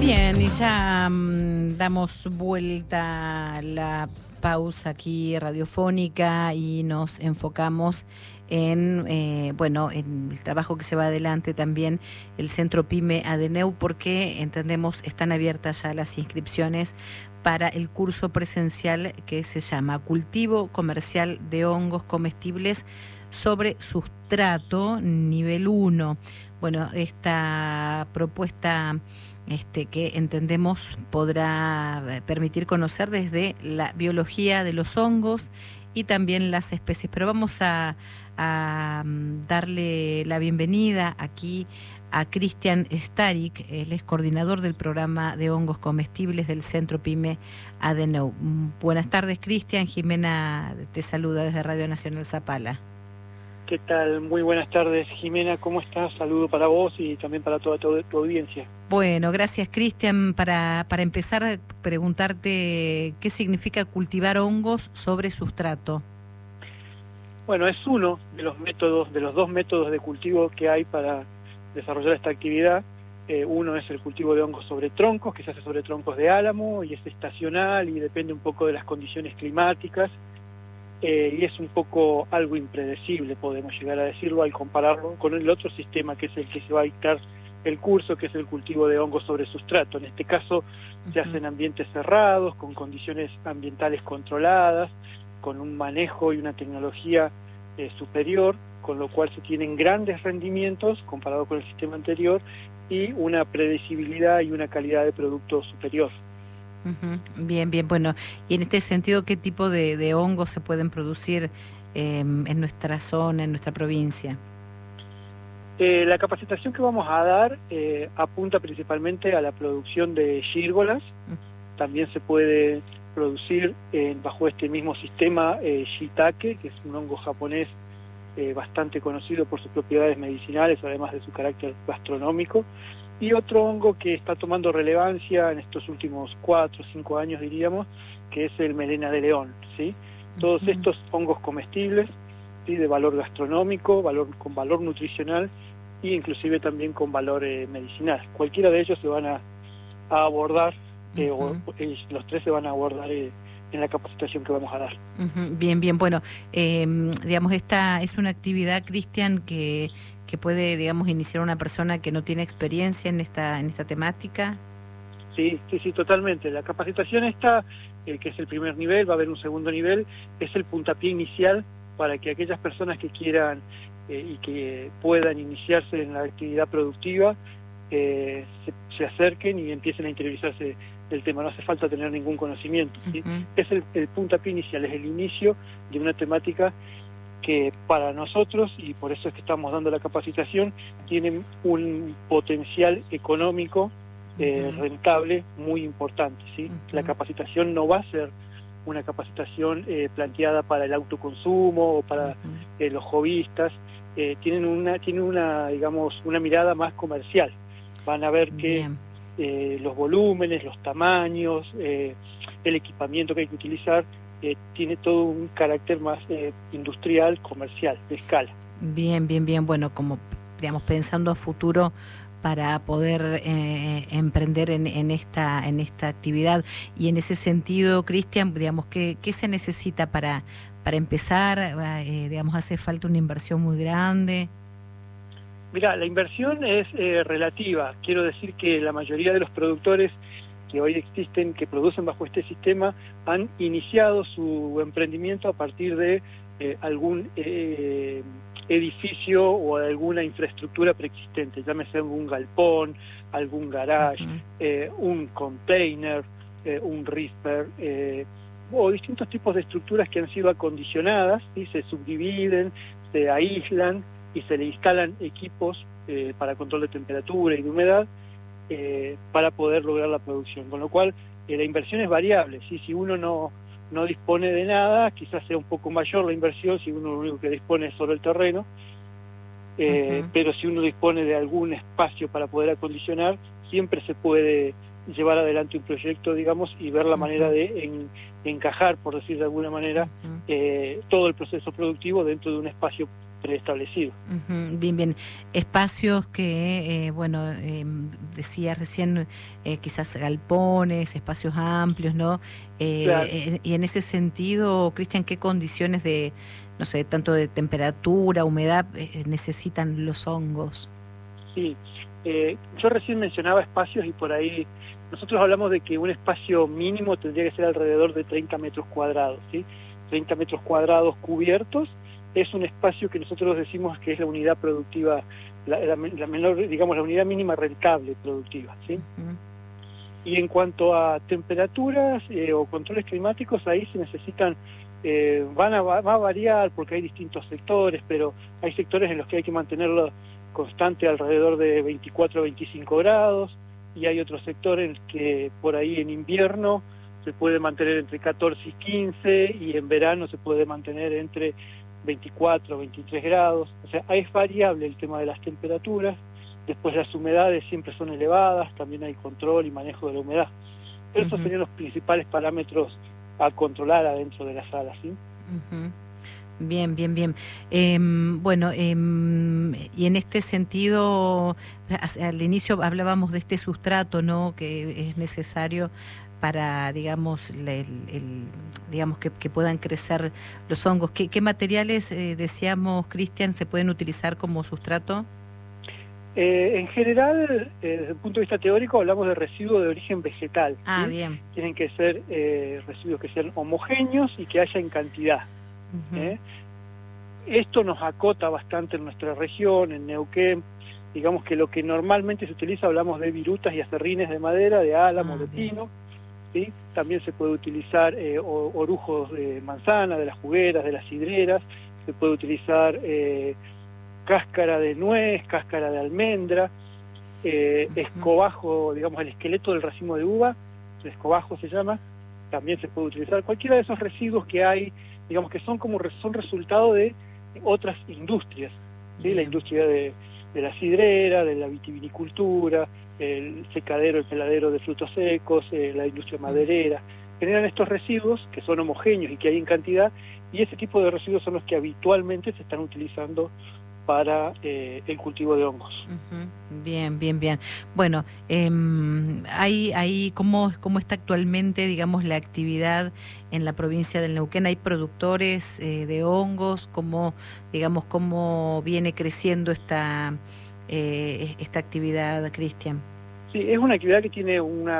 Bien, y ya damos vuelta a la pausa aquí radiofónica y nos enfocamos en, bueno, en el trabajo que se va adelante también el Centro Pyme Adeneu, porque entendemos están abiertas ya las inscripciones para el curso presencial que se llama Cultivo Comercial de Hongos Comestibles sobre Sustrato, nivel 1. Bueno, esta propuesta que entendemos podrá permitir conocer desde la biología de los hongos y también las especies. Pero vamos a darle la bienvenida aquí a Cristian Starik, él es coordinador del programa de hongos comestibles del Centro Pyme Adeneu. Buenas tardes, Cristian. Jimena te saluda desde Radio Nacional Zapala. ¿Qué tal? Muy buenas tardes, Jimena. ¿Cómo estás? Saludo para vos y también para toda tu audiencia. Bueno, gracias, Cristian. Para empezar, preguntarte qué significa cultivar hongos sobre sustrato. Bueno, es uno de los métodos, de los dos métodos de cultivo que hay para desarrollar esta actividad. Uno es el cultivo de hongos sobre troncos, que se hace sobre troncos de álamo y es estacional y depende un poco de las condiciones climáticas. Y es un poco algo impredecible, podemos llegar a decirlo, al compararlo con el otro sistema que es el que se va a dictar el curso, que es el cultivo de hongos sobre sustrato. En este caso se hace en ambientes cerrados, con condiciones ambientales controladas, con un manejo y una tecnología superior, con lo cual se tienen grandes rendimientos comparado con el sistema anterior y una predecibilidad y una calidad de producto superior. Bien, bien, bueno, y en este sentido, ¿qué tipo de hongos se pueden producir en nuestra zona, en nuestra provincia? La capacitación que vamos a dar apunta principalmente a la producción de gírgolas. También se puede producir bajo este mismo sistema shiitake, que es un hongo japonés bastante conocido por sus propiedades medicinales, además de su carácter gastronómico. Y otro hongo que está tomando relevancia en estos últimos 4 o 5 años, diríamos, que es el melena de león, ¿sí? Todos estos hongos comestibles, ¿sí?, de valor gastronómico, con valor nutricional e inclusive también con valor medicinal. Cualquiera de ellos se van a abordar, los tres se van a abordar en la capacitación que vamos a dar. Bien, bien, bueno, digamos, esta es una actividad, Cristian, que puede, digamos, iniciar una persona que no tiene experiencia en esta temática. Sí, totalmente. La capacitación esta, que es el primer nivel, va a haber un segundo nivel, es el puntapié inicial para que aquellas personas que quieran y que puedan iniciarse en la actividad productiva se acerquen y empiecen a interiorizarse del tema. No hace falta tener ningún conocimiento, ¿sí? Es el puntapié inicial, es el inicio de una temática que para nosotros, y por eso es que estamos dando la capacitación, tienen un potencial económico rentable muy importante, ¿sí? La capacitación no va a ser una capacitación planteada para el autoconsumo o para los hobbyistas. Tienen una, digamos, una mirada más comercial. Van a ver que los volúmenes, los tamaños, el equipamiento que hay que utilizar, tiene todo un carácter más industrial, comercial, de escala. Bien, bien, bien. Bueno, como, digamos, pensando a futuro para poder emprender en esta actividad. Y en ese sentido, Cristian, digamos, ¿qué se necesita para empezar? Digamos, ¿hace falta una inversión muy grande? Mira, la inversión es relativa. Quiero decir que la mayoría de los productores que hoy existen, que producen bajo este sistema, han iniciado su emprendimiento a partir de algún edificio o alguna infraestructura preexistente, llámese algún galpón, algún garage, un container, un reefer, o distintos tipos de estructuras que han sido acondicionadas y se subdividen, se aíslan y se le instalan equipos para control de temperatura y de humedad, para poder lograr la producción, con lo cual la inversión es variable, ¿sí? Si uno no dispone de nada, quizás sea un poco mayor la inversión si uno lo único que dispone es solo el terreno, pero si uno dispone de algún espacio para poder acondicionar, siempre se puede llevar adelante un proyecto, digamos, y ver la manera de encajar, por decir de alguna manera, todo el proceso productivo dentro de un espacio preestablecido. Bien, bien. Espacios que, bueno, decía recién, quizás galpones, espacios amplios, ¿no? Claro. Y en ese sentido, Cristian, ¿qué condiciones de, no sé, tanto de temperatura, humedad, necesitan los hongos? Sí, yo recién mencionaba espacios y por ahí nosotros hablamos de que un espacio mínimo tendría que ser alrededor de 30 metros cuadrados, ¿sí? 30 metros cuadrados cubiertos es un espacio que nosotros decimos que es la unidad productiva, la menor, digamos, la unidad mínima rentable productiva, ¿sí? Y en cuanto a temperaturas o controles climáticos, ahí se necesitan, va a variar porque hay distintos sectores, pero hay sectores en los que hay que mantenerlo constante alrededor de 24 a 25 grados, y hay otros sectores que por ahí en invierno se puede mantener entre 14 y 15, y en verano se puede mantener entre 24 o 23 grados. O sea, es variable el tema de las temperaturas. Después las humedades siempre son elevadas, también hay control y manejo de la humedad. Pero esos serían los principales parámetros a controlar adentro de la sala, ¿sí? Bien, bien, bien. Bueno, y en este sentido, al inicio hablábamos de este sustrato, ¿no?, que es necesario para, digamos, digamos que puedan crecer los hongos. ¿Qué materiales, decíamos, Cristian, se pueden utilizar como sustrato? En general, desde el punto de vista teórico, hablamos de residuos de origen vegetal. Ah, ¿sí? bien. Tienen que ser residuos que sean homogéneos y que haya en cantidad. Esto nos acota bastante en nuestra región, en Neuquén. Digamos que lo que normalmente se utiliza, hablamos de virutas y acerrines de madera, de álamo, de pino. ¿Sí? También se puede utilizar orujos de manzana, de las jugueras, de las sidreras. Se puede utilizar cáscara de nuez, cáscara de almendra, escobajo, digamos el esqueleto del racimo de uva, el escobajo se llama, también se puede utilizar. Cualquiera de esos residuos que hay, digamos que son resultado de otras industrias, ¿sí? La industria de la sidrera, de la vitivinicultura, el secadero, el peladero de frutos secos, la industria maderera, generan estos residuos que son homogéneos y que hay en cantidad, y ese tipo de residuos son los que habitualmente se están utilizando para el cultivo de hongos. Bien, bien, bien. Bueno, ¿cómo está actualmente, digamos, la actividad en la provincia del Neuquén? ¿Hay productores de hongos? ¿Cómo viene creciendo esta actividad, Cristian? Sí, es una actividad que tiene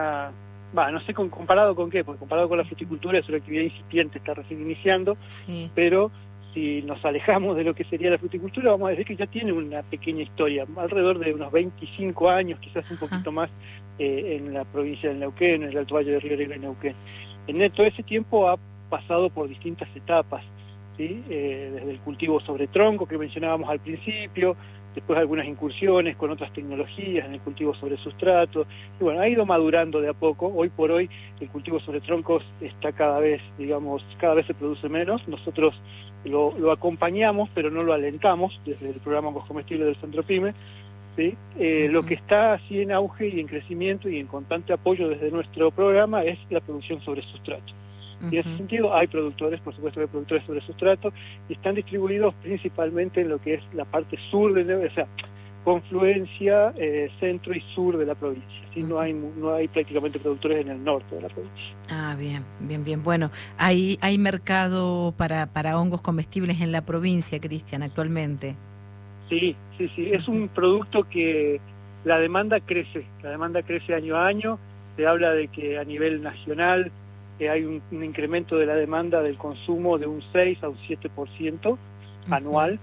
no sé comparado con qué, porque comparado con la fruticultura es una actividad incipiente, está recién iniciando, sí. Pero si nos alejamos de lo que sería la fruticultura, vamos a decir que ya tiene una pequeña historia, alrededor de unos 25 años, quizás un poquito más, en la provincia del Neuquén, en el Alto Valle de Río Negro y Neuquén. En todo ese tiempo ha pasado por distintas etapas, ¿sí? Desde el cultivo sobre tronco que mencionábamos al principio, después algunas incursiones con otras tecnologías en el cultivo sobre sustrato, y bueno, ha ido madurando de a poco. Hoy por hoy el cultivo sobre troncos está cada vez se produce menos. Nosotros lo acompañamos, pero no lo alentamos desde el programa Hongos Comestibles del Centro PYME, ¿sí? Lo que está así en auge y en crecimiento y en constante apoyo desde nuestro programa es la producción sobre sustrato. Y en ese sentido hay productores, por supuesto que hay productores sobre sustrato, y están distribuidos principalmente en lo que es la parte sur o sea, confluencia centro y sur de la provincia. ¿Sí? No hay prácticamente productores en el norte de la provincia. Ah, bien, bien, bien. Bueno, ¿hay mercado para hongos comestibles en la provincia, Cristian, actualmente? Sí, es un producto que la demanda crece año a año. Se habla de que a nivel nacional hay un incremento de la demanda del consumo de un 6 a un 7% anual,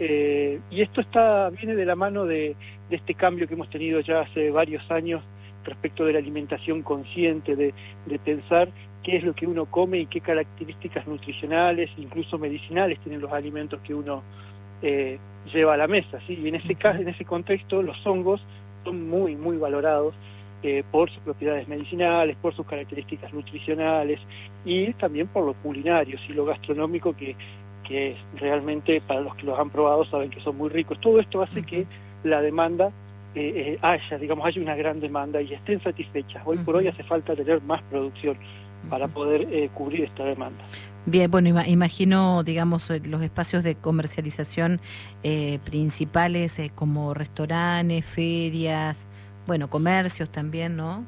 y esto viene de la mano de este cambio que hemos tenido ya hace varios años respecto de la alimentación consciente, de pensar qué es lo que uno come y qué características nutricionales, incluso medicinales, tienen los alimentos que uno lleva a la mesa, ¿sí? Y en ese contexto los hongos son muy, muy valorados por sus propiedades medicinales, por sus características nutricionales y también por lo culinario y lo gastronómico que es realmente, para los que los han probado saben que son muy ricos. Todo esto hace que la demanda haya una gran demanda y estén satisfechas. Hoy por hoy hace falta tener más producción para poder cubrir esta demanda. Bien, bueno, imagino, digamos, los espacios de comercialización principales como restaurantes, ferias, bueno, comercios también, ¿no?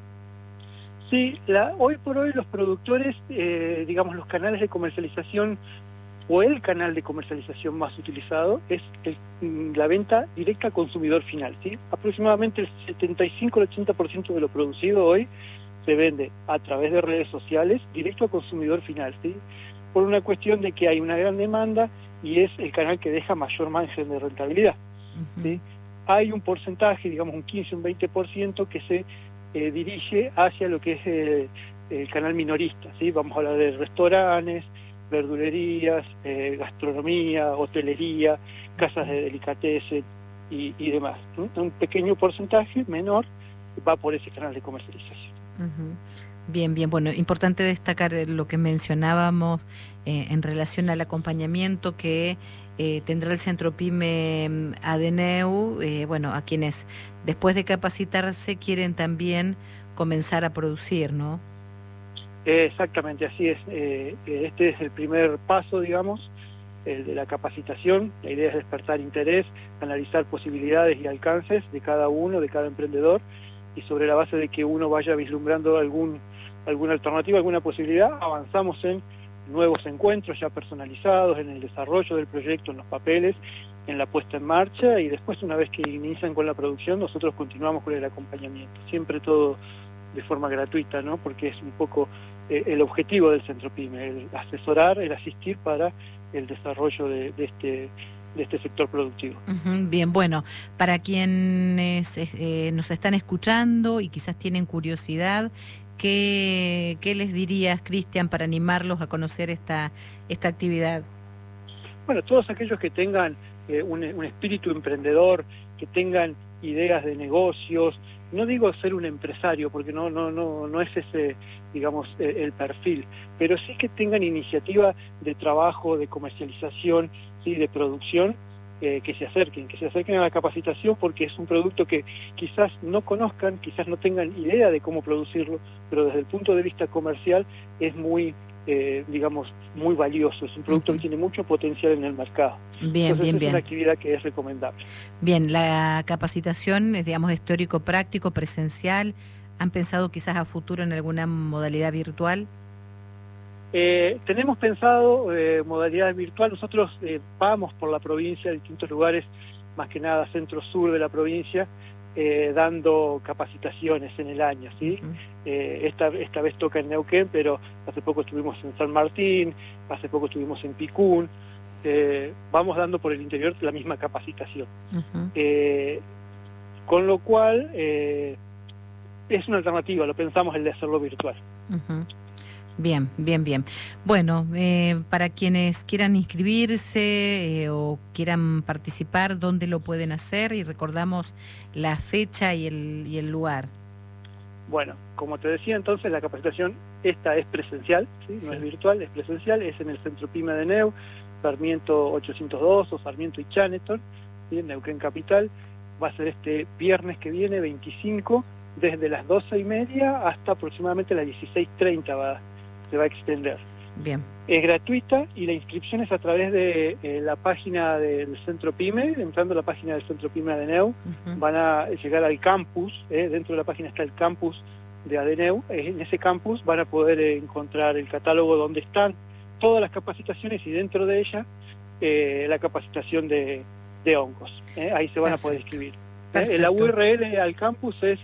Sí, hoy por hoy los productores, digamos, los canales de comercialización o el canal de comercialización más utilizado es la venta directa al consumidor final, ¿sí? Aproximadamente el 75 al 80% de lo producido hoy se vende a través de redes sociales directo al consumidor final, ¿sí? Por una cuestión de que hay una gran demanda y es el canal que deja mayor margen de rentabilidad, ¿sí? Hay un porcentaje, digamos un 15, un 20% que se dirige hacia lo que es el canal minorista, ¿sí? Vamos a hablar de restaurantes, verdulerías, gastronomía, hotelería, casas de delicatessen y demás, ¿sí? Un pequeño porcentaje menor va por ese canal de comercialización. Bien, bien, bueno, importante destacar lo que mencionábamos en relación al acompañamiento que tendrá el Centro Pyme Adeneu, bueno, a quienes después de capacitarse quieren también comenzar a producir, ¿no? Exactamente, así es. Este es el primer paso, digamos, el de la capacitación. La idea es despertar interés, analizar posibilidades y alcances de cada uno, de cada emprendedor, y sobre la base de que uno vaya vislumbrando alguna alternativa, alguna posibilidad, avanzamos en nuevos encuentros ya personalizados, en el desarrollo del proyecto, en los papeles, en la puesta en marcha, y después, una vez que inician con la producción, nosotros continuamos con el acompañamiento. Siempre todo de forma gratuita, ¿no? Porque es un poco el objetivo del Centro Pyme, el asesorar, el asistir para el desarrollo de este sector productivo. Bien, bueno, para quienes nos están escuchando y quizás tienen curiosidad, ¿qué les dirías, Cristian, para animarlos a conocer esta actividad? Bueno, todos aquellos que tengan un espíritu emprendedor, que tengan ideas de negocios, no digo ser un empresario, porque no es ese, digamos, el perfil, pero sí que tengan iniciativa de trabajo, de comercialización, ¿sí? De producción, que se acerquen a la capacitación, porque es un producto que quizás no conozcan, quizás no tengan idea de cómo producirlo, pero desde el punto de vista comercial es muy, digamos, muy valioso, es un producto que tiene mucho potencial en el mercado. Bien, entonces bien. Es una actividad que es recomendable. Bien, la capacitación es, digamos, teórico-práctico, presencial. ¿Han pensado quizás a futuro en alguna modalidad virtual? Tenemos pensado modalidad virtual. Nosotros vamos por la provincia, distintos lugares, más que nada centro-sur de la provincia, dando capacitaciones en el año, ¿sí? Esta vez toca en Neuquén, pero hace poco estuvimos en San Martín, hace poco estuvimos en Picún. Vamos dando por el interior la misma capacitación. Con lo cual, es una alternativa, lo pensamos el de hacerlo virtual. Bien, bien, bien. Bueno, para quienes quieran inscribirse o quieran participar, ¿dónde lo pueden hacer? Y recordamos la fecha y el lugar. Bueno, como te decía entonces, la capacitación esta es presencial, ¿sí? No es virtual, es presencial, es en el Centro Pyme Adeneu, Sarmiento 802 o Sarmiento y Chaneton, ¿sí? En Neuquén Capital. Va a ser este viernes que viene, 25, desde las 12:30 hasta aproximadamente las 16:30 se va a extender. Bien. Es gratuita y la inscripción es a través de la página del Centro Pyme. Entrando a la página del Centro Pyme Adeneu, van a llegar al campus, dentro de la página está el campus de Adeneu. En ese campus van a poder encontrar el catálogo donde están todas las capacitaciones y dentro de ella la capacitación de hongos. Ahí se van a poder inscribir. La URL al campus es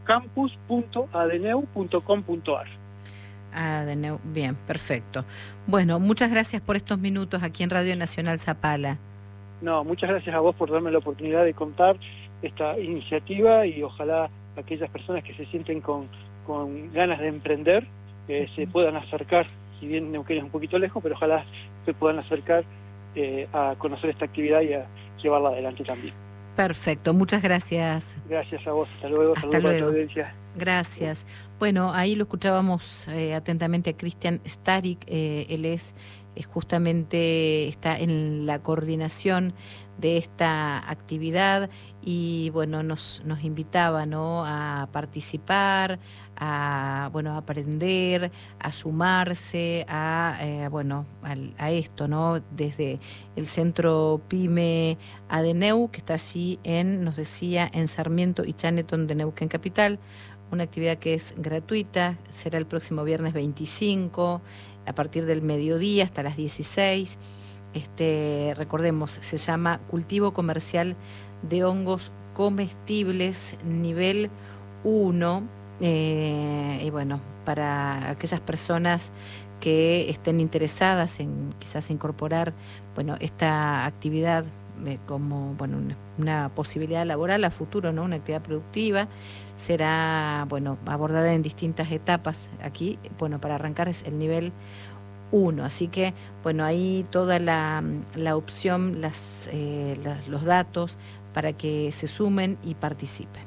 campus.adeneu.com.ar. Adeneu, bien, perfecto. Bueno, muchas gracias por estos minutos aquí en Radio Nacional Zapala. No, muchas gracias a vos por darme la oportunidad de contar esta iniciativa y ojalá aquellas personas que se sienten con ganas de emprender se puedan acercar, si bien Neuquén es un poquito lejos, pero ojalá se puedan acercar a conocer esta actividad y a llevarla adelante también. Perfecto, muchas gracias. Gracias a vos, hasta luego, saludos a tu audiencia. Gracias. Bueno, ahí lo escuchábamos atentamente a Cristian Starik, él es justamente está en la coordinación de esta actividad y bueno, nos invitaba, ¿no?, a participar, a aprender, a sumarse a esto, ¿no?, desde el Centro Pyme Adeneu, que está allí nos decía, en Sarmiento y Chaneton de Neuquén Capital. Una actividad que es gratuita, será el próximo viernes 25, a partir del mediodía hasta las 16. Recordemos, se llama Cultivo Comercial de Hongos Comestibles Nivel 1. Y bueno, para aquellas personas que estén interesadas en quizás incorporar esta actividad como una posibilidad laboral a futuro, ¿no?, una actividad productiva, será abordada en distintas etapas. Aquí, para arrancar es el nivel 1, así que ahí toda la opción, los datos para que se sumen y participen.